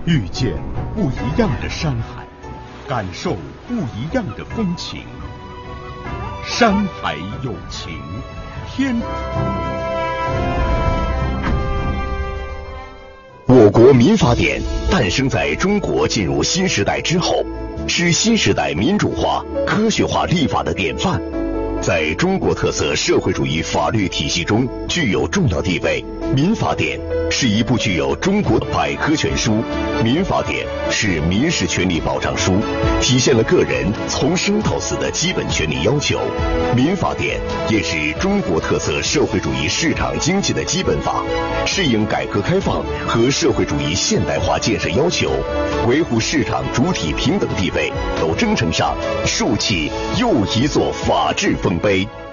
遇见不一样的山海，感受不一样的风情。山海有情，天。 我国民法典诞生在中国进入新时代之后，是新时代民主化、科学化立法的典范，在中国特色社会主义法律体系中具有重要地位。民法典是一部具有中国百科全书，民法典是民事权利保障书，体现了个人从生到死的基本权利要求。民法典也是中国特色社会主义市场经济的基本法，适应改革开放和社会主义现代化建设要求，维护市场主体平等地位，都征程上竖起又一座法治丰碑。